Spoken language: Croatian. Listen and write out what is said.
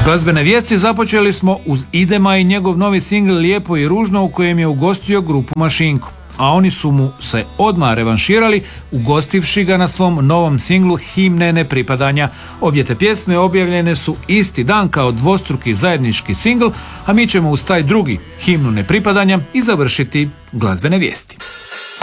Glazbene vijesti započeli smo uz Idema i njegov novi singl Lijepo i ružno u kojem je ugostio grupu Mašinko, a oni su mu se odmah revanširali ugostivši ga na svom novom singlu Himne nepripadanja. Obje te pjesme objavljene su isti dan kao dvostruki zajednički singl, a mi ćemo uz taj drugi, Himnu nepripadanja, i završiti glazbene vijesti.